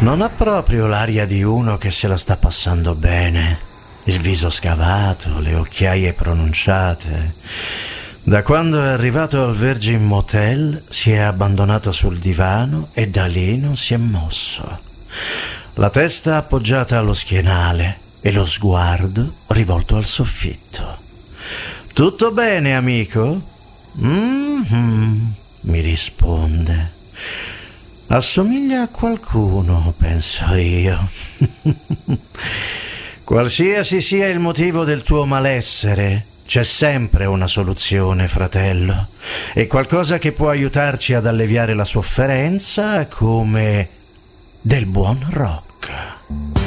Non ha proprio l'aria di uno che se la sta passando bene. Il viso scavato, le occhiaie pronunciate. Da quando è arrivato al Virgin Motel si è abbandonato sul divano e da lì non si è mosso. La testa appoggiata allo schienale e lo sguardo rivolto al soffitto. «Tutto bene, amico?» mi risponde. Assomiglia a qualcuno, penso io. Qualsiasi sia il motivo del tuo malessere, c'è sempre una soluzione, fratello, e qualcosa che può aiutarci ad alleviare la sofferenza come del buon rock.